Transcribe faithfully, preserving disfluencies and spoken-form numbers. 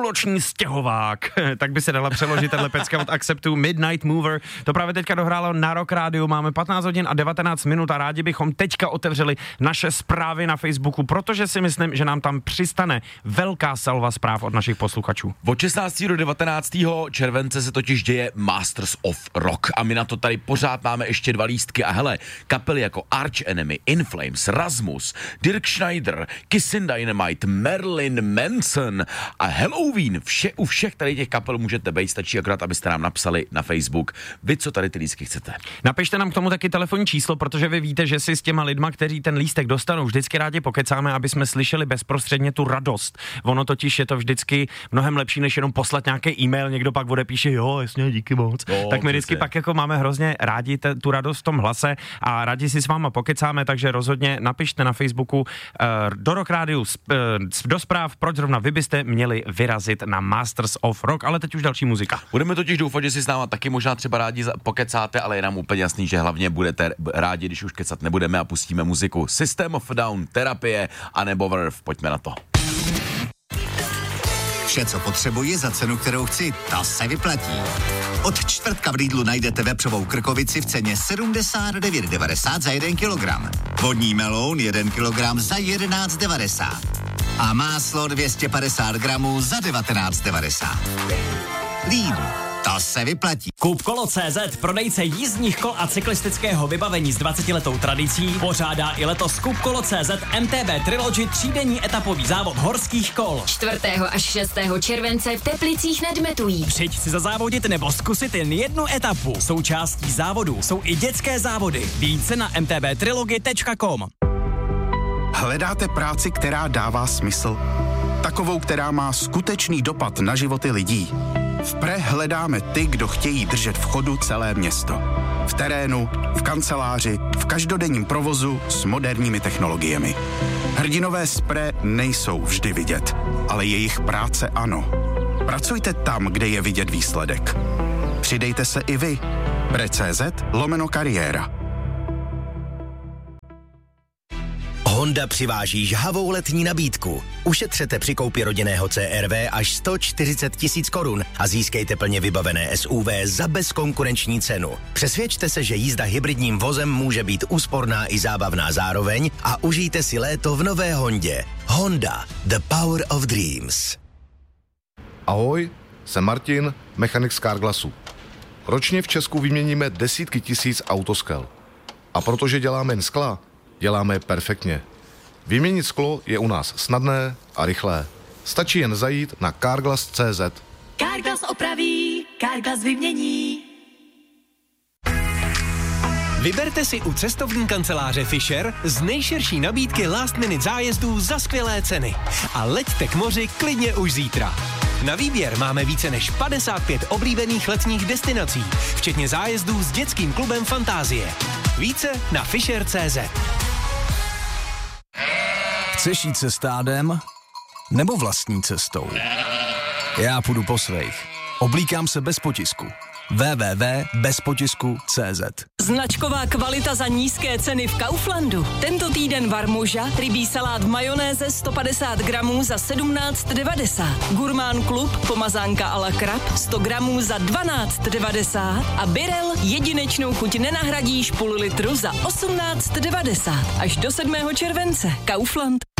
půlnoční stěhovák. Tak by se dala přeložit tahle pecka od Acceptu, Midnight Mover. To právě teďka dohrálo na Rock Rádiu. Máme patnáct hodin a devatenáct minut a rádi bychom teďka otevřeli naše zprávy na Facebooku, protože si myslím, že nám tam přistane velká salva zpráv od našich posluchačů. Od šestnáctého do devatenáctého července se totiž děje Masters of Rock a my na to tady pořád máme ještě dva lístky a hele, kapely jako Arch Enemy, In Flames, Rasmus, Dirk Schneider, Kissin Dynamite, Marilyn Manson a Halloween, vše, u všech tady těch kapel můžete být, stačí akorát, abyste nám napsali na Facebook, vy co tady ty lístky chcete. Napište nám k tomu taky telefonní číslo, protože vy víte, že si s těma lidma, kteří ten lístek dostanou, vždycky rádi pokecáme, aby jsme slyšeli bezprostředně tu radost. Ono totiž je to vždycky mnohem lepší, než jenom poslat nějaký e-mail, někdo pak odepíše, jo, jasně, díky moc. Jo, tak my vždycky pak jako máme hrozně rádi te, tu radost v tom hlase a rádi si s váma pokecáme, takže rozhodně napište na Facebooku uh, do Rock Rádiu uh, do zpráv, proč zrovna vy byste měli vyrazit na Masters of Rock, ale teď už další muzika. Budeme totiž doufat, že si s náma taky možná třeba rádi pokecáte, ale je nám úplně jasný, že hlavně budete rádi, když už kecat nebudeme a pustíme muziku. System of a Down, Terapie a nebo Verve. Pojďme na to. Vše, co potřebuji za cenu, kterou chci, to se vyplatí. Od čtvrtka v Lidlu najdete vepřovou krkovici v ceně sedmdesát devět devadesát za jeden kilogram. Vodní meloun jeden kilogram za jedenáct devadesát. A máslo dvě stě padesát gramů za devatenáct devadesát. Lidl. To se vyplatí. Koupkolo tečka cé zet, prodejce jízdních kol a cyklistického vybavení s dvacetiletou tradicí, pořádá i letos Koupkolo tečka cé zet em té bé Trilogy třídenní etapový závod horských kol. čtvrtého až šestého července v Teplicích nad Metují. Přijď si zazávodit nebo zkusit jen jednu etapu. Součástí závodu jsou i dětské závody. Více na em té bé trilogy tečka com. Hledáte práci, která dává smysl? Takovou, která má skutečný dopad na životy lidí. V Pre hledáme ty, kdo chtějí držet v chodu celé město. V terénu, v kanceláři, v každodenním provozu s moderními technologiemi. Hrdinové z Pre nejsou vždy vidět, ale jejich práce ano. Pracujte tam, kde je vidět výsledek. Přidejte se i vy. Pre tečka cé zet lomeno kariéra. Honda přiváží žhavou letní nabídku. Ušetřete při koupi rodinného cé er vé až sto čtyřicet tisíc korun a získejte plně vybavené es ú vé za bezkonkurenční cenu. Přesvědčte se, že jízda hybridním vozem může být úsporná i zábavná zároveň a užijte si léto v nové Hondě. Honda, the power of dreams. Ahoj, jsem Martin, mechanik z Carglassu. Ročně v Česku vyměníme desítky tisíc autoskel. A protože děláme jen skla, děláme je perfektně. Vyměnit sklo je u nás snadné a rychlé. Stačí jen zajít na carglass tečka cé zet. Carglass opraví, Carglass vymění. Vyberte si u cestovní kanceláře Fisher z nejširší nabídky last minute zájezdů za skvělé ceny. A leďte k moři klidně už zítra. Na výběr máme více než padesát pět oblíbených letních destinací, včetně zájezdů s dětským klubem Fantázie. Více na fisher tečka cé zet. Chceš jít se stádem? Nebo vlastní cestou? Já půjdu po svých. Oblíkám se bez potisku. w w w tečka bez potisku tečka cé zet. Značková kvalita za nízké ceny v Kauflandu. Tento týden varmuža, rybí salát v majonéze sto padesát gramů za sedmnáct devadesát. Gurmán Klub, pomazánka a la krab sto gramů za dvanáct devadesát. A Birel jedinečnou chuť nenahradíš půl litru za osmnáct devadesát. Až do sedmého července. Kaufland.